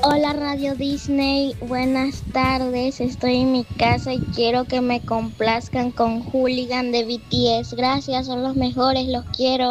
Hola Radio Disney, buenas tardes. Estoy en mi casa y quiero que me complazcan con Hooligan de BTS. Gracias, son los mejores, los quiero.